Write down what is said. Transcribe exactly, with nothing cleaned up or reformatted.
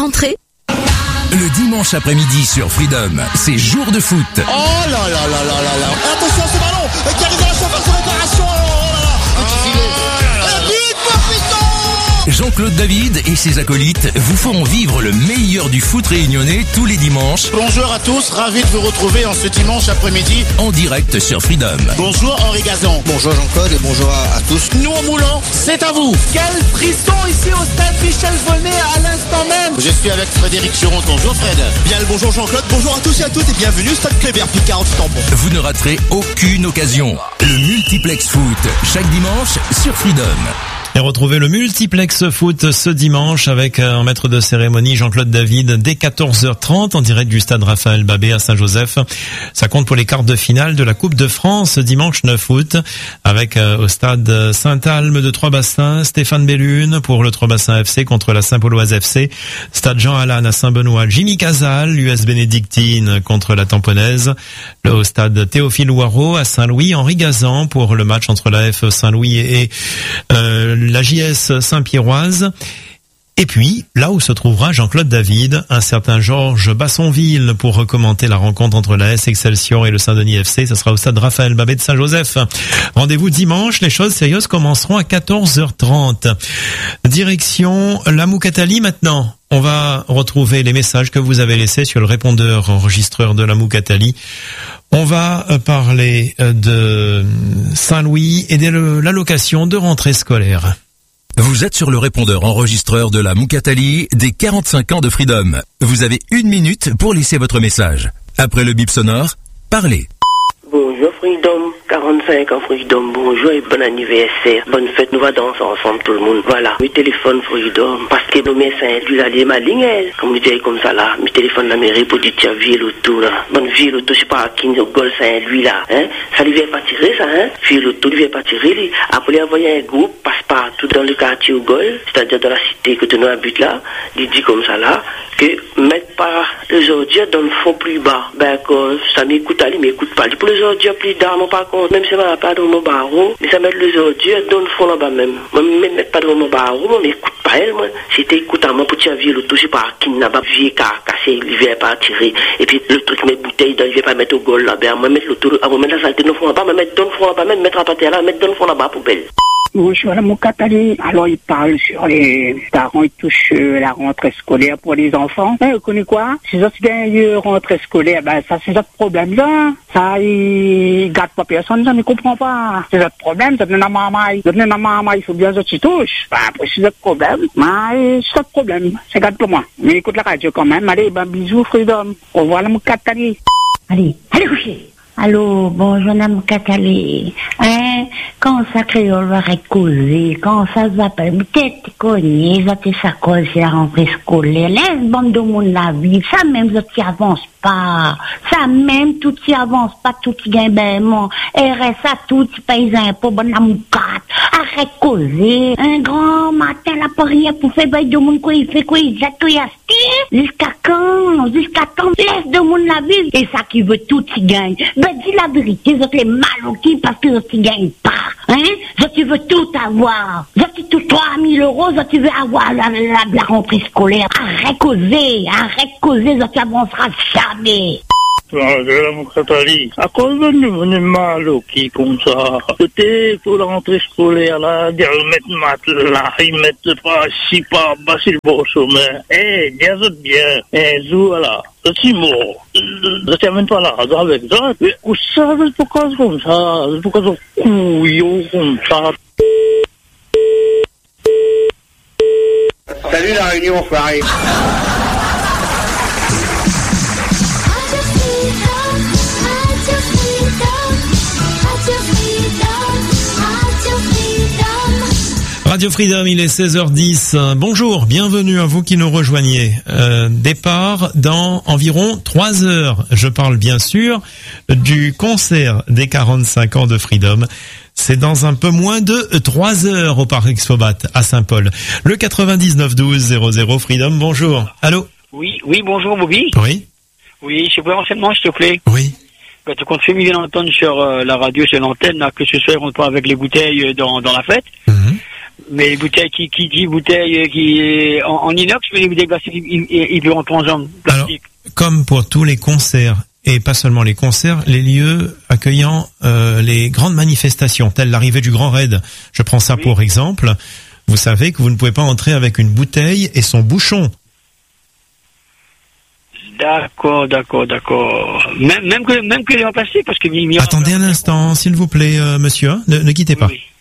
rentrée? Le dimanche après-midi sur Freedom, c'est jour de foot. Oh là là là là là là là. Attention à ce ballon qui arrive dans la surface de réparation. Oh là là. Petit filet. Et but, mon piston. Jean-Claude David et ses acolytes vous feront vivre le meilleur du foot réunionnais tous les dimanches. Bonjour à tous, ravi de vous retrouver en ce dimanche après-midi. En direct sur Freedom. Bonjour Henri Gazan. Bonjour Jean-Claude et bonjour à, à tous. Nous au Moulin, c'est à vous. Quel frisson ici au stade Michel Vonnet à l'instant même. Je suis avec Frédéric Chiron. Bonjour Fred. Bien le bonjour Jean-Claude, bonjour à tous et à toutes et bienvenue au stade Kléber Picard en Tampon. Vous ne raterez aucune occasion. Le multiplex foot, chaque dimanche sur Freedom. Et retrouvez le multiplex foot ce dimanche avec un maître de cérémonie Jean-Claude David dès quatorze heures trente en direct du stade Raphaël Babé à Saint-Joseph. Ça compte pour les quarts de finale de la Coupe de France dimanche neuf août avec euh, au stade Saint-Alme de Trois-Bassins, Stéphane Bellune pour le Trois-Bassins F C contre la Saint-Pauloise F C, stade Jean Allan à Saint-Benoît, Jimmy Casal, l'U S Bénédictine contre la Tamponnaise, le au stade Théophile Ouarot à Saint-Louis, Henri Gazan pour le match entre la F Saint-Louis et euh, la J S Saint-Pierroise. Et puis, là où se trouvera Jean-Claude David, un certain Georges Bassonville pour recommander la rencontre entre la S Excelsior et le Saint-Denis F C. Ça sera au stade Raphaël Babé de Saint-Joseph. Rendez-vous dimanche. Les choses sérieuses commenceront à quatorze heures trente. Direction la Moukatali maintenant. On va retrouver les messages que vous avez laissés sur le répondeur enregistreur de la Moukatali. On va parler de Saint-Louis et de l'allocation de rentrée scolaire. Vous êtes sur le répondeur enregistreur de la Moukatali des quarante-cinq ans de Freedom. Vous avez une minute pour laisser votre message. Après le bip sonore, parlez. Bonjour Freedom, quarante-cinq ans Freedom, bonjour et bon anniversaire. Bonne fête, nous allons danser ensemble tout le monde. Voilà, mes téléphones Freedom, parce que nos médecins, lui là, les malines, comme je dis comme ça là, mes téléphones là, mes répos du tiers, vie l'auto là. Bonne vie l'auto, je sais pas à qui nous gol Saint-Louis là, hein. Ça lui vient pas tirer ça, hein. Vie l'auto, lui vient pas tirer, lui. Après, il envoyer un groupe, passe partout dans le quartier au Gol, c'est-à-dire dans la cité que tu nous habites là, il dit comme ça là, que mettre pas les ordures dans le fond plus bas. Ben, quand ça m'écoute à lui, m'écoute pas. Pour les ordures plus bas, moi par contre, même si je pas dans mon barreau, mais ça met les ordures dans le fond là-bas même. Moi, je ne mets pas dans mon barreau, moi, m'écoute pas elle, moi. Si t'écoutes à moi pour tirer vieux l'auto, je sais pas, qui n'a pas vieux car cassé, il vient pas tirer. Et puis, le truc, mes bouteilles, il vient pas mettre au Gol là, ben, moi, mettre l'auto, moi, mettre la saleté dans le fond là-bas, moi, mettre dans le fond là-bas, même mettre à partir là, mettre dans le fond là-bas, poubelle. Bonjour à la Moukatali. Alors, il parle sur les parents, ils touchent euh, la rentrée scolaire pour les enfants. Eh, vous connaissez quoi? Si vous avez une rentrée scolaire, ben, ça, c'est notre problème, là. Ça, il garde pas personne, ça, ne comprend pas. C'est notre problème, ça, c'est notre maman. C'est notre maman, il faut bien que tu touches. Ben, après, c'est notre problème. Mais, c'est notre problème. C'est garde pour moi. Mais écoute la radio quand même. Allez, ben, bisous, Freedom. Au revoir, la Moukatali. Allez, allez coucher. Allô, bonjour, Madame Catali. Hein, quand ça créole va causer, quand ça s'appelle, peut-être cogner, ça te ça cause la rentrée scolaire, laisse bande de monde la vie, ça même, ça t'y avance pas. Ça même, tout t'y avance pas, tout t'y gagne ben, mon, R S A, tout t'y paye impôt, bonne la moucate. Arrête causer. Un grand matin, la parière pour faire bail de monde, quoi, il fait quoi, il jette tout, il a jusqu'à quand, jusqu'à quand, laisse de monde la vie. Et ça qui veut tout t'y gagne. Ben, dis la vérité, vous êtes mal au qui parce que vous ne gagnez pas. Hein? Ça, tu veux tout avoir. Ça, tu tout trois mille euros, ça, tu veux avoir la, la, la rentrée scolaire. Arrête causer, arrête causer, ça, tu avanceras jamais. La Moukatali, à cause de nous, on est mal au qui comme ça. Peut-être pour la rentrée scolaire, là, ils mettent maths là, ils mettent pas si pas bas sur le beau sommet. Eh, bien, c'est bien. Eh, zou, là. C'est mort. Je t'amène pas là, avec ça. Mais, où ça, c'est pourquoi c'est comme ça? C'est pourquoi c'est couillon comme ça? Salut la Réunion, Farid. Radio Freedom, il est seize heures dix. Bonjour, bienvenue à vous qui nous rejoignez. Euh, départ dans environ trois heures. Je parle bien sûr du concert des quarante-cinq ans de Freedom. C'est dans un peu moins de trois heures au Parc Expobat à Saint-Paul. Le quatre-vingt-dix-neuf douze zéro zéro Freedom, bonjour. Allô? Oui, oui, bonjour Bobby. Oui. Oui, je peux renseignement, s'il te plaît. Oui. Quand tu comptes bien entendre sur euh, la radio, sur l'antenne, là, que ce soit, on pas avec les bouteilles euh, dans, dans la fête. Mm-hmm. Mais les bouteilles qui, qui dit bouteilles qui est en, en inox, mais les bouteilles plastiques, ils, ils, ils peuvent rentrer en plastique. Alors, comme pour tous les concerts, et pas seulement les concerts, les lieux accueillant euh, les grandes manifestations, telles l'arrivée du Grand Raid, je prends ça oui. pour exemple, vous savez que vous ne pouvez pas entrer avec une bouteille et son bouchon. D'accord, d'accord, d'accord. Même, même que, même que les en plastique, parce que... Attendez un instant, s'il vous plaît, euh, monsieur, hein, ne, ne quittez pas. Oui, oui.